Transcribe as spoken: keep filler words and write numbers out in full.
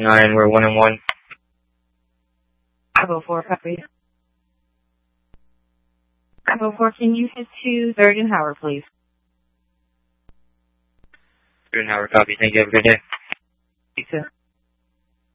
nine, we're one and one. five oh four, copy. five oh four, can you hit to third and Howard, please? third and Howard, copy. Thank you. Have a good day.